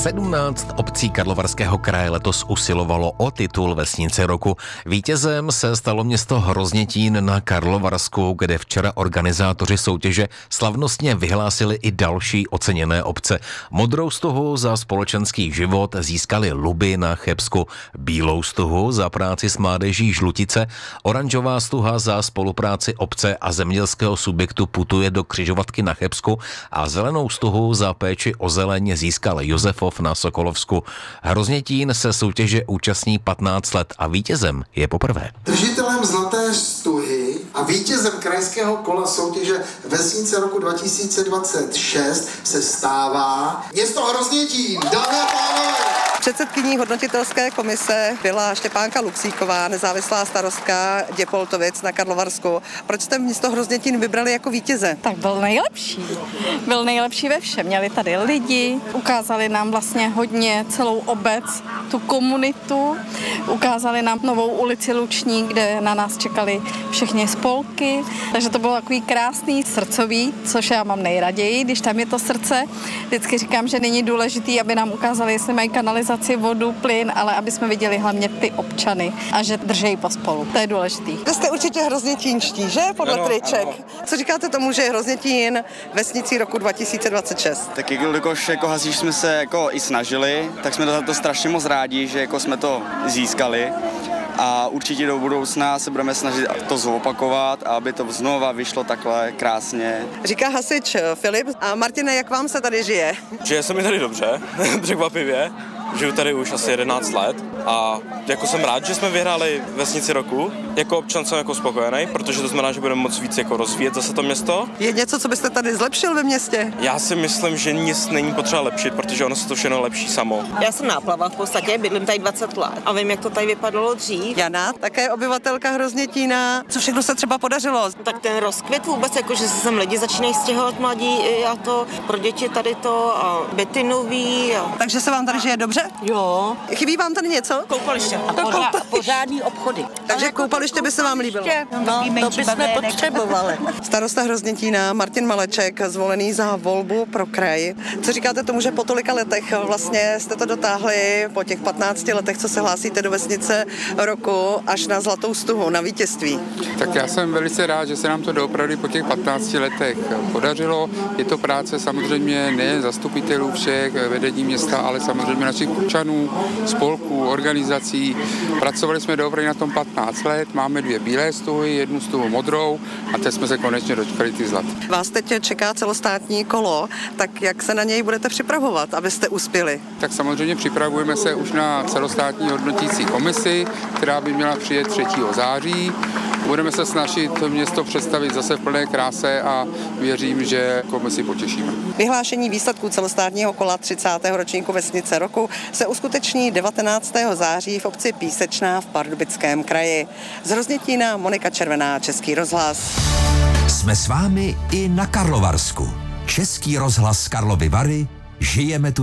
17 obcí Karlovarského kraje letos usilovalo o titul Vesnice roku. Vítězem se stalo město Hroznětín na Karlovarsku, kde včera organizátoři soutěže slavnostně vyhlásili i další oceněné obce. Modrou stuhu za společenský život získali Luby na Chebsku, bílou stuhu za práci s mládeží Žlutice, oranžová stuha za spolupráci obce a zemědělského subjektu Putuje do křižovatky na Chebsku a zelenou stuhu za péči o zeleň získal Josefov na Sokolovsku. Hroznětín se soutěže účastní 15 let a vítězem je poprvé. Držitelem zlaté stuhy a vítězem krajského kola soutěže Vesnice roku 2026 se stává město Hroznětín. Dámy a pánové! Předsedkyní hodnotitelské komise byla Štěpánka Luxíková, nezávislá starostka Děpoltovic na Karlovarsku. Proč jste město Hroznětín vybrali jako vítěze? Tak byl nejlepší. Byl nejlepší ve všem. Měli tady lidi, ukázali nám vlastně hodně celou obec, tu komunitu, ukázali nám novou ulici Luční, kde na nás čekali všechny spolky. Takže to bylo takový krásný, srdcový, což já mám nejraději, když tam je to srdce. Vždycky říkám, že není důležitý, aby nám ukázali, jestli mají kanalizaci, vodu, plyn, ale aby jsme viděli hlavně ty občany a že držejí pospolu. To je důležitý. Vy jste určitě hroznětínští, že? Podle triček. Co říkáte tomu, že je Hroznětín vesnicí roku 2026? Tak jelikož jako hasiči jsme se jako i snažili, tak jsme za to strašně moc rádi, že jako jsme to získali. A určitě do budoucna se budeme snažit to zopakovat, aby to znova vyšlo takhle krásně. Říká hasič Filip. A Martine, jak vám se tady žije? Žije se mi tady dobře, překvapivě. Žiju tady už asi 11 let a jako jsem rád, že jsme vyhráli Vesnici roku. Jako občan jsem jako spokojený, protože to znamená, že budeme moc víc jako rozvíjet zase to město. Je něco, co byste tady zlepšil ve městě? Já si myslím, že nic není potřeba lepšit, protože ono se to všechno lepší samo. Já jsem Náplava v podstatě, bydlím tady 20 let a vím, jak to tady vypadalo dřív. Jana, také obyvatelka Hroznětína. Co všechno se třeba podařilo? Tak ten rozkvět vůbec, jako že se sem lidi začínají stěhovat mladí a to pro děti tady to a byty nový. Takže se vám tady žije dobře? Jo. Chybí vám tady něco? Koupaliště. A pořádný obchody. Takže koupaliště by se vám líbilo? No, to bychom potřebovali. Starosta Hroznětína Martin Maleček, zvolený za volbu pro kraj. Co říkáte tomu, že po tolika letech vlastně jste to dotáhli, po těch 15 letech, co se hlásíte do vesnice roku, až na zlatou stuhu, na vítězství? Tak já jsem velice rád, že se nám to doopravdy po těch 15 letech podařilo. Je to práce samozřejmě nejen zastupitelů všech vedení města, ale samozřejmě našich občanů, spolků, organizací. Pracovali jsme doopravdy na tom 15 let, máme 2 bílé stuhy, 1 stuhu modrou a teď jsme se konečně dočkali ty zlaté. Vás teď čeká celostátní kolo, tak jak se na něj budete připravovat, abyste uspěli? Tak samozřejmě připravujeme se už na celostátní hodnotící komisi, která by měla přijet 3. září. Budeme se snažit město představit zase v plné kráse a věřím, že komisi potěšíme. Vyhlášení výsledků celostátního kola 30. ročníku Vesnice roku se uskuteční 19. září v obci Písečná v Pardubickém kraji. Z Hroznětína Monika Červená, Český rozhlas. Jsme s vámi i na Karlovarsku. Český rozhlas Karlovy Vary, žijeme tu